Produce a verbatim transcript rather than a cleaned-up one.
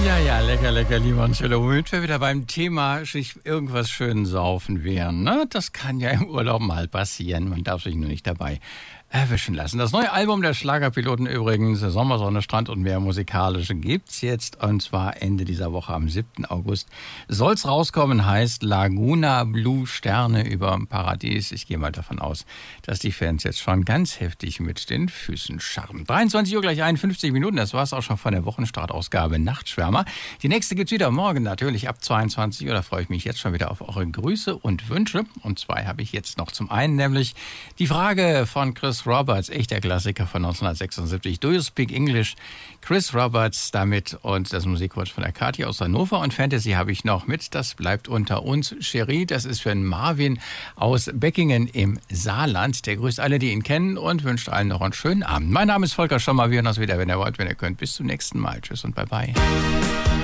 Ja, ja, lecker, lecker, lieber und schöner. Womit wir wieder beim Thema sich irgendwas schön saufen wären. Ne? Das kann ja im Urlaub mal passieren. Man darf sich nur nicht dabei erwischen lassen. Das neue Album der Schlagerpiloten übrigens, Sommersonne, Strand und Meer musikalische, gibt's jetzt und zwar Ende dieser Woche am siebten August. Soll's rauskommen, heißt Laguna Blue Sterne über Paradies. Ich gehe mal davon aus, dass die Fans jetzt schon ganz heftig mit den Füßen scharren. dreiundzwanzig Uhr gleich einundfünfzig Minuten, das war's auch schon von der Wochenstartausgabe Nachtschwärmer. Die nächste gibt's wieder morgen natürlich ab zweiundzwanzig Uhr. Da freue ich mich jetzt schon wieder auf eure Grüße und Wünsche. Und zwei habe ich jetzt noch. Zum einen nämlich die Frage von Chris Roberts, echter Klassiker von neunzehnhundertsechsundsiebzig. Do you speak English? Chris Roberts damit und das Musikwunsch von der Kathi aus Hannover. Und Fantasy habe ich noch mit, das bleibt unter uns. Cherie, das ist für den Marvin aus Beckingen im Saarland. Der grüßt alle, die ihn kennen und wünscht allen noch einen schönen Abend. Mein Name ist Volker Schommer. Wir hören uns wieder, wenn ihr wollt, wenn ihr könnt. Bis zum nächsten Mal. Tschüss und bye bye.